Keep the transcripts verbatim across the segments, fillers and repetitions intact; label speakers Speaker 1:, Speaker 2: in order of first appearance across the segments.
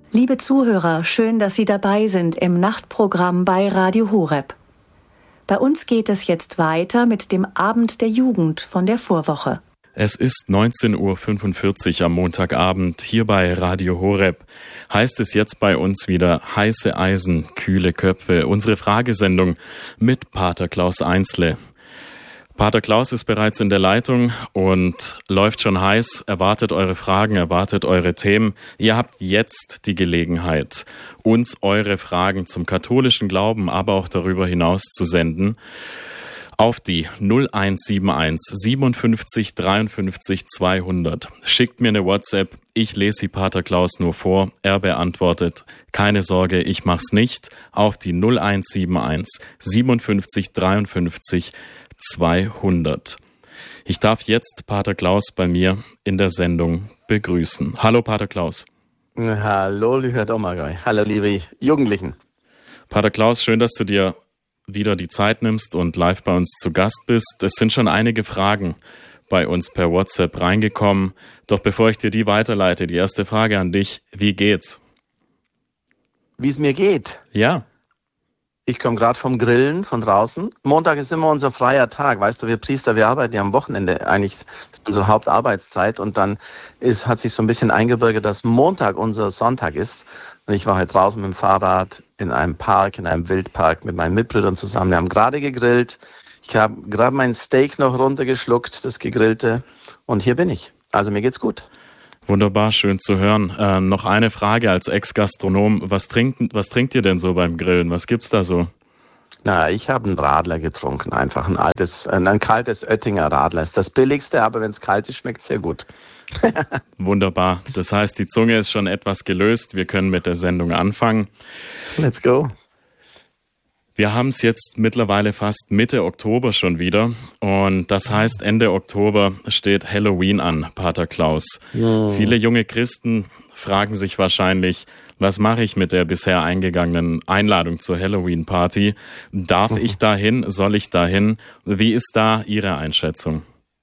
Speaker 1: Liebe Zuhörer, schön, dass Sie dabei sind im Nachtprogramm bei Radio Horeb. Bei uns geht es jetzt weiter mit dem Abend der Jugend von der Vorwoche.
Speaker 2: Es ist neunzehn Uhr fünfundvierzig am Montagabend hier bei Radio Horeb. Heißt es jetzt bei uns wieder heiße Eisen, kühle Köpfe, unsere Fragesendung mit Pater Klaus Einzle. Pater Klaus ist bereits in der Leitung und läuft schon heiß, erwartet eure Fragen, erwartet eure Themen. Ihr habt jetzt die Gelegenheit, uns eure Fragen zum katholischen Glauben, aber auch darüber hinaus zu senden. Auf die null eins sieben eins siebenundfünfzig dreiundfünfzig zweihundert. Schickt mir eine WhatsApp, ich lese sie Pater Klaus nur vor, er beantwortet. Keine Sorge, ich mach's nicht. Auf die null eins sieben eins siebenundfünfzig dreiundfünfzig zweihundert. Ich darf jetzt Pater Klaus bei mir in der Sendung begrüßen. Hallo Pater Klaus.
Speaker 3: Hallo lieber Domagoj. Hallo liebe Jugendlichen.
Speaker 2: Pater Klaus, schön, dass du dir wieder die Zeit nimmst und live bei uns zu Gast bist. Es sind schon einige Fragen bei uns per WhatsApp reingekommen. Doch bevor ich dir die weiterleite, die erste Frage an dich. Wie geht's?
Speaker 3: Wie es mir geht?
Speaker 2: Ja.
Speaker 3: Ich komme gerade vom Grillen von draußen. Montag ist immer unser freier Tag. Weißt du, wir Priester, wir arbeiten ja am Wochenende. Eigentlich ist unsere Hauptarbeitszeit. Und dann ist, hat sich so ein bisschen eingebürgert, dass Montag unser Sonntag ist. Und ich war halt draußen mit dem Fahrrad in einem Park, in einem Wildpark mit meinen Mitbrüdern zusammen. Wir haben gerade gegrillt. Ich habe gerade mein Steak noch runtergeschluckt, das gegrillte. Und hier bin ich. Also mir geht's gut.
Speaker 2: Wunderbar, schön zu hören. Äh, noch eine Frage als Ex-Gastronom. Was trinkt, was trinkt ihr denn so beim Grillen? Was gibt's da so?
Speaker 3: Na, ich habe einen Radler getrunken. Einfach ein altes, ein kaltes Oettinger Radler. Ist das billigste, aber wenn es kalt ist, schmeckt es sehr gut.
Speaker 2: Wunderbar. Das heißt, die Zunge ist schon etwas gelöst. Wir können mit der Sendung anfangen.
Speaker 3: Let's go.
Speaker 2: Wir haben es jetzt mittlerweile fast Mitte Oktober schon wieder. Und das heißt, Ende Oktober steht Halloween an, Pater Klaus. Ja. Viele junge Christen fragen sich wahrscheinlich, was mache ich mit der bisher eingegangenen Einladung zur Halloween-Party? Darf mhm. ich dahin? Soll ich dahin? Wie ist da Ihre Einschätzung?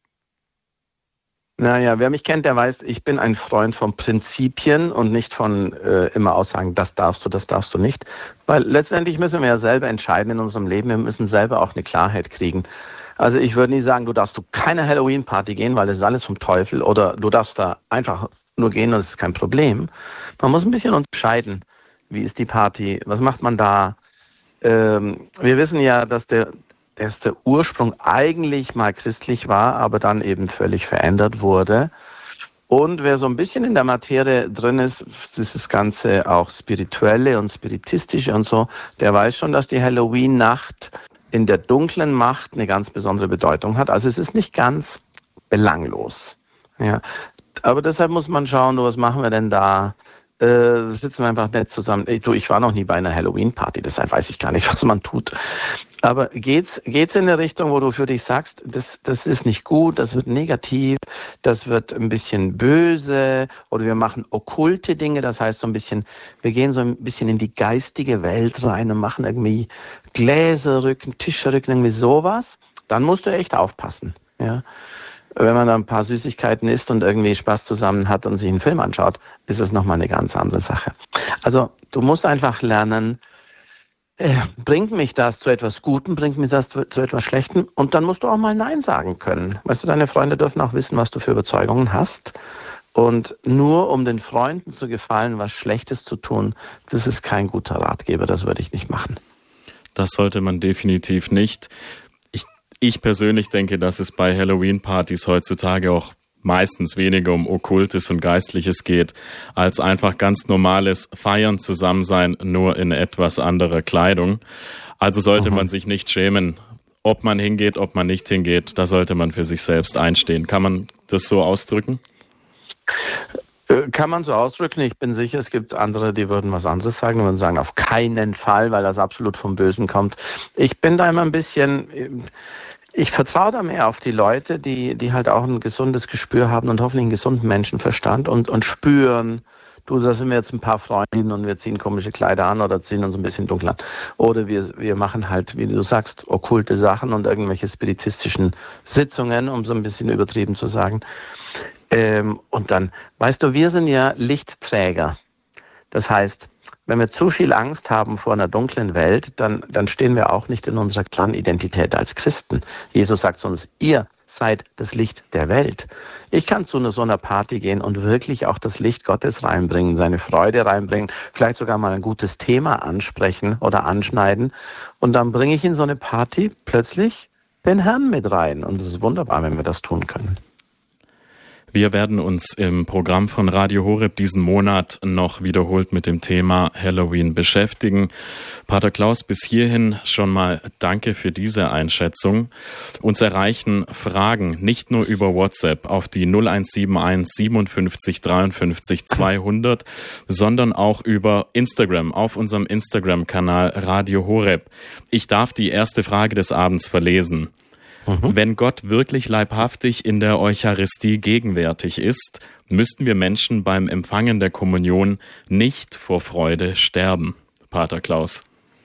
Speaker 3: Naja, wer mich kennt, der weiß, ich bin ein Freund von Prinzipien und nicht von äh, immer Aussagen, das darfst du, das darfst du nicht. Weil letztendlich müssen wir ja selber entscheiden in unserem Leben. Wir müssen selber auch eine Klarheit kriegen. Also ich würde nie sagen, du darfst du keine Halloween-Party gehen, weil das ist alles vom Teufel. Oder du darfst da einfach nur gehen und es ist kein Problem. Man muss ein bisschen unterscheiden. Wie ist die Party? Was macht man da? Ähm, wir wissen ja, dass der... dass der Ursprung eigentlich mal christlich war, aber dann eben völlig verändert wurde. Und wer so ein bisschen in der Materie drin ist, dieses Ganze auch Spirituelle und Spiritistische und so, der weiß schon, dass die Halloween-Nacht in der dunklen Macht eine ganz besondere Bedeutung hat. Also es ist nicht ganz belanglos. Ja. Aber deshalb muss man schauen, was machen wir denn da? Äh, sitzen wir einfach nett zusammen. Ey, du, ich war noch nie bei einer Halloween-Party, deshalb weiß ich gar nicht, was man tut. Aber geht's, geht's in eine Richtung, wo du für dich sagst, das, das ist nicht gut, das wird negativ, das wird ein bisschen böse oder wir machen okkulte Dinge, das heißt so ein bisschen, wir gehen so ein bisschen in die geistige Welt rein und machen irgendwie Gläserrücken, Tischrücken, irgendwie sowas, dann musst du echt aufpassen, ja. Wenn man da ein paar Süßigkeiten isst und irgendwie Spaß zusammen hat und sich einen Film anschaut, ist es nochmal eine ganz andere Sache. Also du musst einfach lernen, äh, bringt mich das zu etwas Gutem, bringt mich das zu, zu etwas Schlechtem und dann musst du auch mal Nein sagen können. Weißt du, deine Freunde dürfen auch wissen, was du für Überzeugungen hast und nur um den Freunden zu gefallen, was Schlechtes zu tun, das ist kein guter Ratgeber, das würde ich nicht machen.
Speaker 2: Das sollte man definitiv nicht. Ich persönlich denke, dass es bei Halloween-Partys heutzutage auch meistens weniger um Okkultes und Geistliches geht, als einfach ganz normales Feiern, Zusammensein, nur in etwas anderer Kleidung. Also sollte mhm. man sich nicht schämen, ob man hingeht, ob man nicht hingeht. Da sollte man für sich selbst einstehen. Kann man das so ausdrücken?
Speaker 3: Kann man so ausdrücken. Ich bin sicher, es gibt andere, die würden was anderes sagen. Die würden sagen, auf keinen Fall, weil das absolut vom Bösen kommt. Ich bin da immer ein bisschen... Ich vertraue da mehr auf die Leute, die, die halt auch ein gesundes Gespür haben und hoffentlich einen gesunden Menschenverstand und, und spüren, du, da sind wir jetzt ein paar Freundinnen und wir ziehen komische Kleider an oder ziehen uns ein bisschen dunkel an. Oder wir, wir machen halt, wie du sagst, okkulte Sachen und irgendwelche spiritistischen Sitzungen, um so ein bisschen übertrieben zu sagen. Ähm, und dann, weißt du, wir sind ja Lichtträger. Das heißt, wenn wir zu viel Angst haben vor einer dunklen Welt, dann, dann stehen wir auch nicht in unserer klaren Identität als Christen. Jesus sagt zu uns, ihr seid das Licht der Welt. Ich kann zu einer, so einer Party gehen und wirklich auch das Licht Gottes reinbringen, seine Freude reinbringen, vielleicht sogar mal ein gutes Thema ansprechen oder anschneiden. Und dann bringe ich in so eine Party plötzlich den Herrn mit rein. Und es ist wunderbar, wenn wir das tun können.
Speaker 2: Wir werden uns im Programm von Radio Horeb diesen Monat noch wiederholt mit dem Thema Halloween beschäftigen. Pater Klaus, bis hierhin schon mal danke für diese Einschätzung. Uns erreichen Fragen nicht nur über WhatsApp auf die null eins sieben eins siebenundfünfzig dreiundfünfzig zweihundert, sondern auch über Instagram auf unserem Instagram-Kanal Radio Horeb. Ich darf die erste Frage des Abends verlesen. Mhm. Wenn Gott wirklich leibhaftig in der Eucharistie gegenwärtig ist, müssten wir Menschen beim Empfangen der Kommunion nicht vor Freude sterben. Pater Klaus.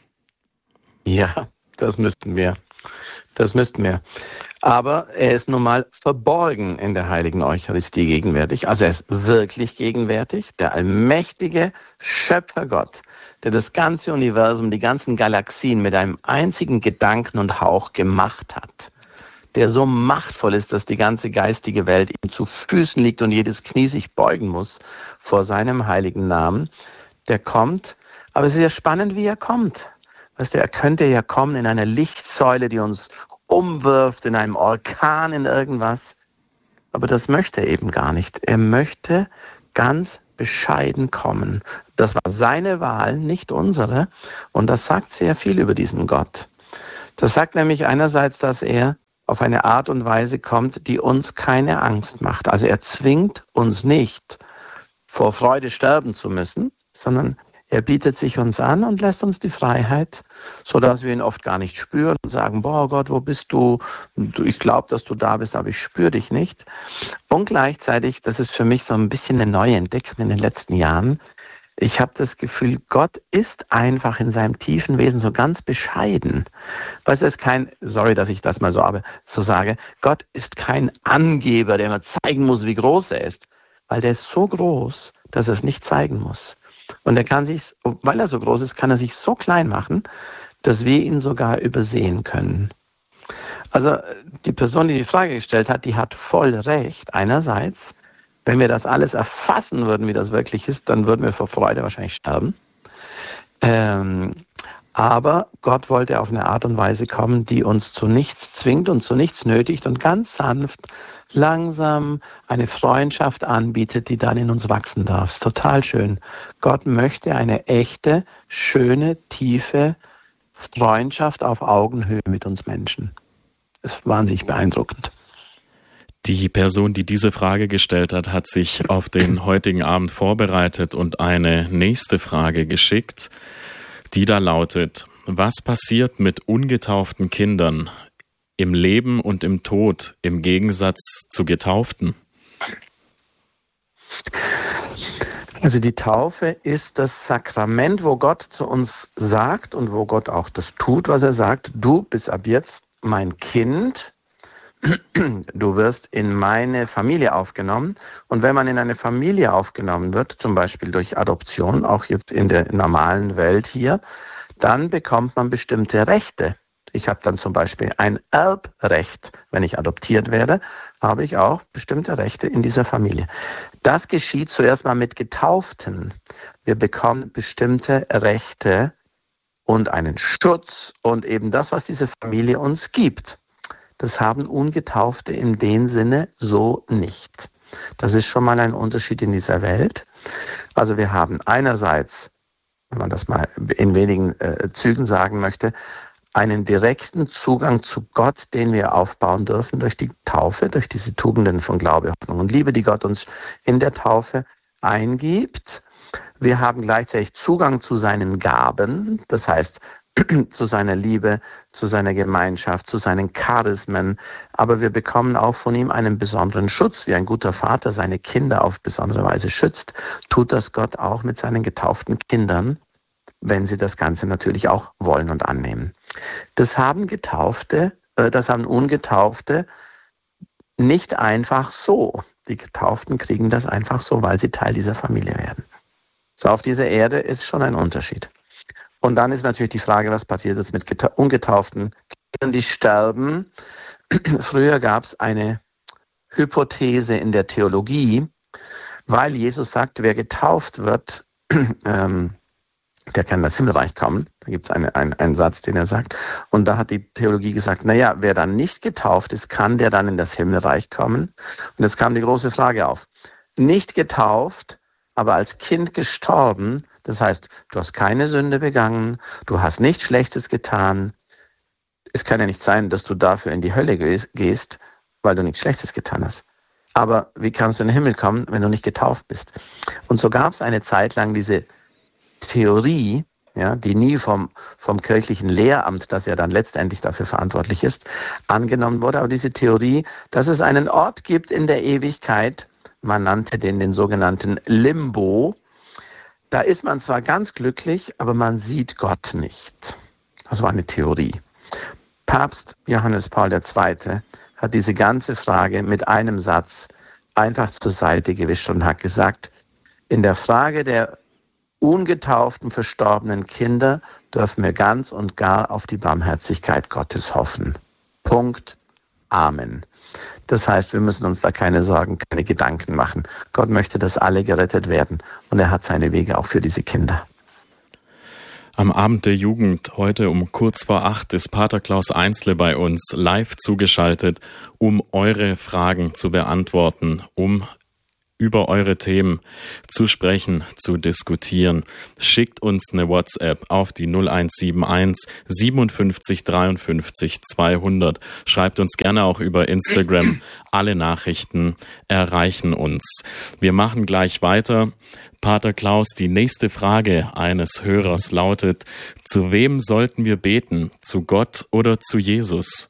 Speaker 3: Ja, das müssten wir. Das müssten wir. Aber er ist nun mal verborgen in der heiligen Eucharistie gegenwärtig. Also er ist wirklich gegenwärtig, der allmächtige Schöpfergott, der das ganze Universum, die ganzen Galaxien mit einem einzigen Gedanken und Hauch gemacht hat. Der so machtvoll ist, dass die ganze geistige Welt ihm zu Füßen liegt und jedes Knie sich beugen muss vor seinem heiligen Namen. Der kommt, aber es ist ja spannend, wie er kommt. Weißt du, er könnte ja kommen in einer Lichtsäule, die uns umwirft, in einem Orkan, in irgendwas. Aber das möchte er eben gar nicht. Er möchte ganz bescheiden kommen. Das war seine Wahl, nicht unsere. Und das sagt sehr viel über diesen Gott. Das sagt nämlich einerseits, dass er auf eine Art und Weise kommt, die uns keine Angst macht. Also er zwingt uns nicht, vor Freude sterben zu müssen, sondern er bietet sich uns an und lässt uns die Freiheit, sodass wir ihn oft gar nicht spüren und sagen, boah Gott, wo bist du? Ich glaube, dass du da bist, aber ich spüre dich nicht. Und gleichzeitig, das ist für mich so ein bisschen eine neue Entdeckung in den letzten Jahren, ich habe das Gefühl, Gott ist einfach in seinem tiefen Wesen so ganz bescheiden. Weißt du, es ist kein, sorry, dass ich das mal so, aber so sage, Gott ist kein Angeber, der mir zeigen muss, wie groß er ist, weil der ist so groß, dass er es nicht zeigen muss. Und er kann sich, weil er so groß ist, kann er sich so klein machen, dass wir ihn sogar übersehen können. Also die Person, die die Frage gestellt hat, die hat voll recht. Einerseits, wenn wir das alles erfassen würden, wie das wirklich ist, dann würden wir vor Freude wahrscheinlich sterben. Ähm, aber Gott wollte auf eine Art und Weise kommen, die uns zu nichts zwingt und zu nichts nötigt und ganz sanft, langsam eine Freundschaft anbietet, die dann in uns wachsen darf. Ist total schön. Gott möchte eine echte, schöne, tiefe Freundschaft auf Augenhöhe mit uns Menschen. Das ist wahnsinnig beeindruckend.
Speaker 2: Die Person, die diese Frage gestellt hat, hat sich auf den heutigen Abend vorbereitet und eine nächste Frage geschickt, die da lautet: Was passiert mit ungetauften Kindern im Leben und im Tod im Gegensatz zu Getauften?
Speaker 3: Also die Taufe ist das Sakrament, wo Gott zu uns sagt und wo Gott auch das tut, was er sagt. Du bist ab jetzt mein Kind. Du wirst in meine Familie aufgenommen. Und wenn man in eine Familie aufgenommen wird, zum Beispiel durch Adoption, auch jetzt in der normalen Welt hier, dann bekommt man bestimmte Rechte. Ich habe dann zum Beispiel ein Erbrecht. Wenn ich adoptiert werde, habe ich auch bestimmte Rechte in dieser Familie. Das geschieht zuerst mal mit Getauften. Wir bekommen bestimmte Rechte und einen Schutz und eben das, was diese Familie uns gibt. Das haben Ungetaufte in dem Sinne so nicht. Das ist schon mal ein Unterschied in dieser Welt. Also wir haben einerseits, wenn man das mal in wenigen äh, Zügen sagen möchte, einen direkten Zugang zu Gott, den wir aufbauen dürfen durch die Taufe, durch diese Tugenden von Glaube, Hoffnung und Liebe, die Gott uns in der Taufe eingibt. Wir haben gleichzeitig Zugang zu seinen Gaben, das heißt, zu seiner Liebe, zu seiner Gemeinschaft, zu seinen Charismen. Aber wir bekommen auch von ihm einen besonderen Schutz. Wie ein guter Vater seine Kinder auf besondere Weise schützt, tut das Gott auch mit seinen getauften Kindern, wenn sie das Ganze natürlich auch wollen und annehmen. Das haben Getaufte, äh, das haben Ungetaufte nicht einfach so. Die Getauften kriegen das einfach so, weil sie Teil dieser Familie werden. So, auf dieser Erde ist schon ein Unterschied. Und dann ist natürlich die Frage, was passiert jetzt mit geta- ungetauften Kindern, die sterben. Früher gab es eine Hypothese in der Theologie, weil Jesus sagt, wer getauft wird, ähm, der kann in das Himmelreich kommen. Da gibt es eine, ein, einen Satz, den er sagt. Und da hat die Theologie gesagt, naja, wer dann nicht getauft ist, kann der dann in das Himmelreich kommen? Und jetzt kam die große Frage auf. Nicht getauft, aber als Kind gestorben, das heißt, du hast keine Sünde begangen, du hast nichts Schlechtes getan. Es kann ja nicht sein, dass du dafür in die Hölle gehst, weil du nichts Schlechtes getan hast. Aber wie kannst du in den Himmel kommen, wenn du nicht getauft bist? Und so gab es eine Zeit lang diese Theorie, ja, die nie vom, vom kirchlichen Lehramt, das ja dann letztendlich dafür verantwortlich ist, angenommen wurde. Aber diese Theorie, dass es einen Ort gibt in der Ewigkeit, man nannte den den sogenannten Limbo, da ist man zwar ganz glücklich, aber man sieht Gott nicht. Das war eine Theorie. Papst Johannes Paul der Zweite hat diese ganze Frage mit einem Satz einfach zur Seite gewischt und hat gesagt, in der Frage der ungetauften, verstorbenen Kinder dürfen wir ganz und gar auf die Barmherzigkeit Gottes hoffen. Punkt. Amen. Das heißt, wir müssen uns da keine Sorgen, keine Gedanken machen. Gott möchte, dass alle gerettet werden und er hat seine Wege auch für diese Kinder.
Speaker 2: Am Abend der Jugend heute um kurz vor acht ist Pater Klaus Einsle bei uns live zugeschaltet, um eure Fragen zu beantworten, um über eure Themen zu sprechen, zu diskutieren. Schickt uns eine WhatsApp auf die null eins sieben eins siebenundfünfzig dreiundfünfzig zweihundert. Schreibt uns gerne auch über Instagram. Alle Nachrichten erreichen uns. Wir machen gleich weiter. Pater Klaus, die nächste Frage eines Hörers lautet, zu wem sollten wir beten? Zu Gott oder zu Jesus?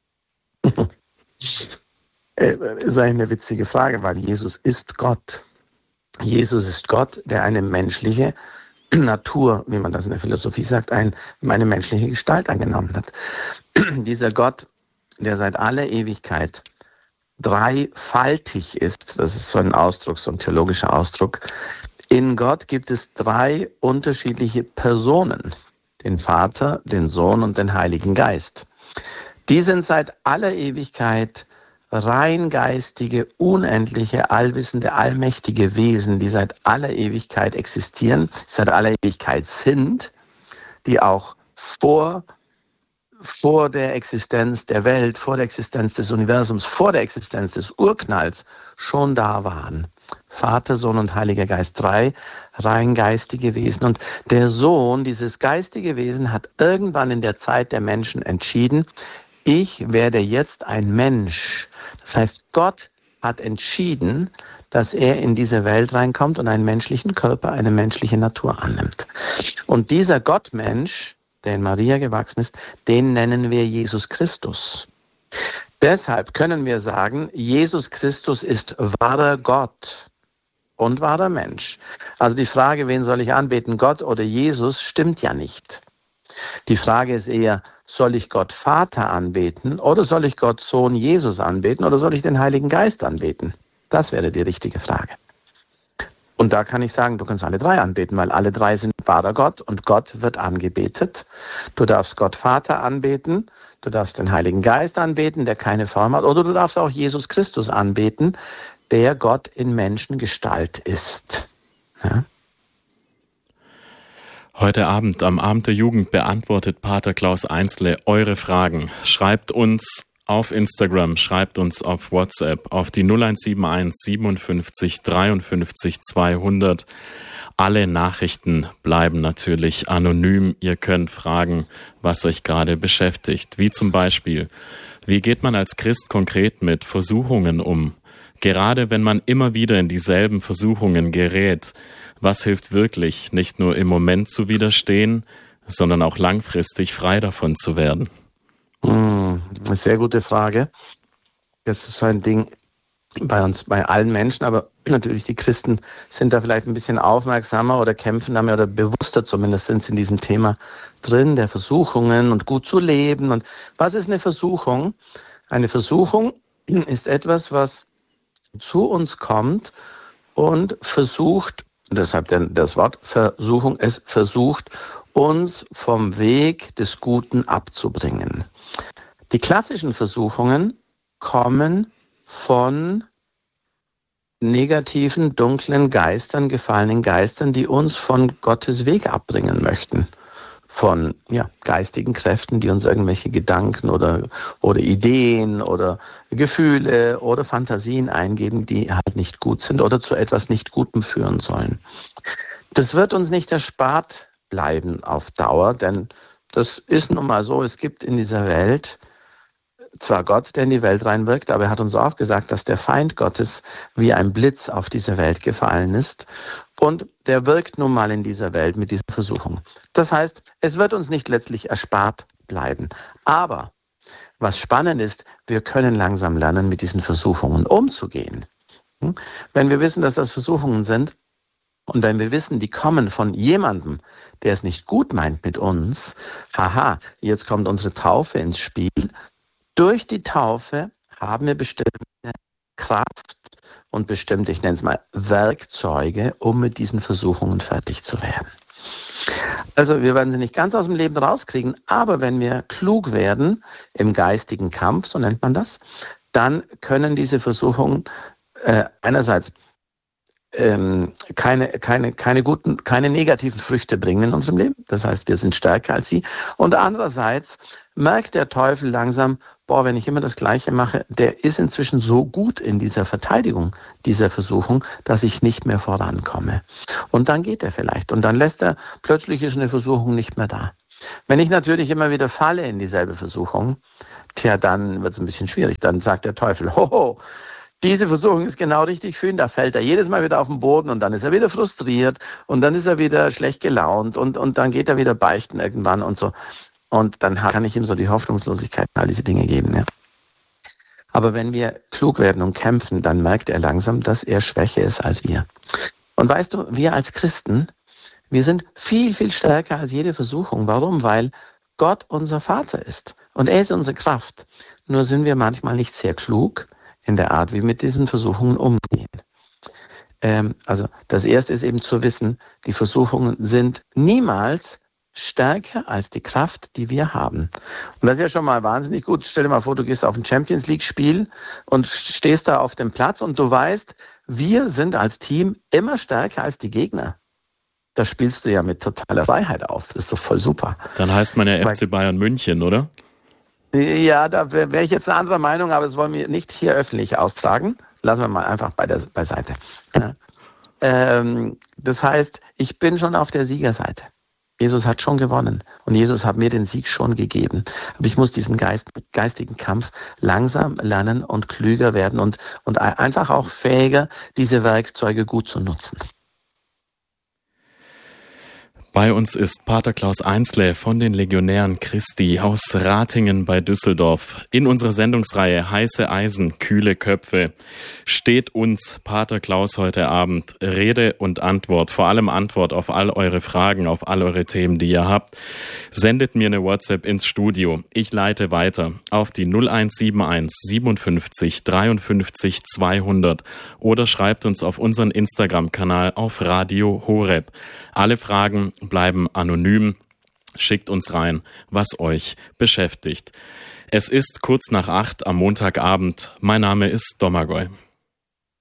Speaker 3: Ist eine witzige Frage, weil Jesus ist Gott. Jesus ist Gott, der eine menschliche Natur, wie man das in der Philosophie sagt, ein, eine menschliche Gestalt angenommen hat. Dieser Gott, der seit aller Ewigkeit dreifaltig ist, das ist so ein Ausdruck, so ein theologischer Ausdruck. In Gott gibt es drei unterschiedliche Personen, den Vater, den Sohn und den Heiligen Geist. Die sind seit aller Ewigkeit rein geistige, unendliche, allwissende, allmächtige Wesen, die seit aller Ewigkeit existieren, seit aller Ewigkeit sind, die auch vor, vor der Existenz der Welt, vor der Existenz des Universums, vor der Existenz des Urknalls schon da waren. Vater, Sohn und Heiliger Geist, drei rein geistige Wesen. Und der Sohn, dieses geistige Wesen, hat irgendwann in der Zeit der Menschen entschieden, ich werde jetzt ein Mensch. Das heißt, Gott hat entschieden, dass er in diese Welt reinkommt und einen menschlichen Körper, eine menschliche Natur annimmt. Und dieser Gottmensch, der in Maria gewachsen ist, den nennen wir Jesus Christus. Deshalb können wir sagen, Jesus Christus ist wahrer Gott und wahrer Mensch. Also die Frage, wen soll ich anbeten, Gott oder Jesus, stimmt ja nicht. Die Frage ist eher, soll ich Gott Vater anbeten oder soll ich Gott Sohn Jesus anbeten oder soll ich den Heiligen Geist anbeten? Das wäre die richtige Frage. Und da kann ich sagen, du kannst alle drei anbeten, weil alle drei sind wahrer Gott und Gott wird angebetet. Du darfst Gott Vater anbeten, du darfst den Heiligen Geist anbeten, der keine Form hat, oder du darfst auch Jesus Christus anbeten, der Gott in Menschengestalt ist. Ja?
Speaker 2: Heute Abend, am Abend der Jugend, beantwortet Pater Klaus Einsle eure Fragen. Schreibt uns auf Instagram, schreibt uns auf WhatsApp auf die null eins sieben eins siebenundfünfzig dreiundfünfzig zweihundert. Alle Nachrichten bleiben natürlich anonym. Ihr könnt fragen, was euch gerade beschäftigt. Wie zum Beispiel, wie geht man als Christ konkret mit Versuchungen um? Gerade wenn man immer wieder in dieselben Versuchungen gerät, was hilft wirklich, nicht nur im Moment zu widerstehen, sondern auch langfristig frei davon zu werden?
Speaker 3: Hm, eine sehr gute Frage. Das ist so ein Ding bei uns, bei allen Menschen, aber natürlich die Christen sind da vielleicht ein bisschen aufmerksamer oder kämpfen damit oder bewusster zumindest sind sie in diesem Thema drin, der Versuchungen und gut zu leben. Und was ist eine Versuchung? Eine Versuchung ist etwas, was zu uns kommt und versucht, Und deshalb denn das Wort Versuchung, es versucht, uns vom Weg des Guten abzubringen. Die klassischen Versuchungen kommen von negativen, dunklen Geistern, gefallenen Geistern, die uns von Gottes Weg abbringen möchten. Von ja, geistigen Kräften, die uns irgendwelche Gedanken oder, oder Ideen oder Gefühle oder Fantasien eingeben, die halt nicht gut sind oder zu etwas nicht Gutem führen sollen. Das wird uns nicht erspart bleiben auf Dauer, denn das ist nun mal so, es gibt in dieser Welt zwar Gott, der in die Welt reinwirkt, aber er hat uns auch gesagt, dass der Feind Gottes wie ein Blitz auf diese Welt gefallen ist. Und der wirkt nun mal in dieser Welt mit dieser Versuchung. Das heißt, es wird uns nicht letztlich erspart bleiben. Aber was spannend ist, wir können langsam lernen, mit diesen Versuchungen umzugehen. Wenn wir wissen, dass das Versuchungen sind und wenn wir wissen, die kommen von jemandem, der es nicht gut meint mit uns, haha, jetzt kommt unsere Taufe ins Spiel. Durch die Taufe haben wir bestimmte Kraft und bestimmte, ich nenne es mal, Werkzeuge, um mit diesen Versuchungen fertig zu werden. Also wir werden sie nicht ganz aus dem Leben rauskriegen, aber wenn wir klug werden im geistigen Kampf, so nennt man das, dann können diese Versuchungen äh, einerseits ähm, keine, keine, keine guten, keine negativen Früchte bringen in unserem Leben. Das heißt, wir sind stärker als sie. Und andererseits merkt der Teufel langsam, boah, wenn ich immer das Gleiche mache, der ist inzwischen so gut in dieser Verteidigung dieser Versuchung, dass ich nicht mehr vorankomme. Und dann geht er vielleicht. Und dann lässt er, plötzlich ist eine Versuchung nicht mehr da. Wenn ich natürlich immer wieder falle in dieselbe Versuchung, tja, dann wird es ein bisschen schwierig. Dann sagt der Teufel, hoho, diese Versuchung ist genau richtig für ihn, da fällt er jedes Mal wieder auf den Boden und dann ist er wieder frustriert und dann ist er wieder schlecht gelaunt und, und dann geht er wieder beichten irgendwann und so. Und dann kann ich ihm so die Hoffnungslosigkeit und all diese Dinge geben. Ja. Aber wenn wir klug werden und kämpfen, dann merkt er langsam, dass er schwächer ist als wir. Und weißt du, wir als Christen, wir sind viel, viel stärker als jede Versuchung. Warum? Weil Gott unser Vater ist und er ist unsere Kraft. Nur sind wir manchmal nicht sehr klug in der Art, wie wir mit diesen Versuchungen umgehen. Ähm, also das Erste ist eben zu wissen, die Versuchungen sind niemals stärker als die Kraft, die wir haben. Und das ist ja schon mal wahnsinnig gut. Stell dir mal vor, du gehst auf ein Champions League-Spiel und stehst da auf dem Platz und du weißt, wir sind als Team immer stärker als die Gegner. Da spielst du ja mit totaler Freiheit auf. Das ist doch voll super.
Speaker 2: Dann heißt man ja F C Bayern München, oder?
Speaker 3: Ja, da wäre ich jetzt eine andere Meinung, aber das wollen wir nicht hier öffentlich austragen. Lassen wir mal einfach bei der, beiseite. Ja. Ähm, das heißt, ich bin schon auf der Siegerseite. Jesus hat schon gewonnen und Jesus hat mir den Sieg schon gegeben. Aber ich muss diesen Geist, geistigen Kampf langsam lernen und klüger werden und, und einfach auch fähiger, diese Werkzeuge gut zu nutzen.
Speaker 2: Bei uns ist Pater Klaus Einsle von den Legionären Christi aus Ratingen bei Düsseldorf. In unserer Sendungsreihe Heiße Eisen, kühle Köpfe steht uns Pater Klaus heute Abend Rede und Antwort, vor allem Antwort auf all eure Fragen, auf all eure Themen, die ihr habt. Sendet mir eine WhatsApp ins Studio. Ich leite weiter auf die null eins sieben eins siebenundfünfzig dreiundfünfzig zweihundert oder schreibt uns auf unseren Instagram-Kanal auf Radio Horeb. Alle Fragen bleiben anonym. Schickt uns rein, was euch beschäftigt. Es ist kurz nach acht am Montagabend. Mein Name ist Domagoj.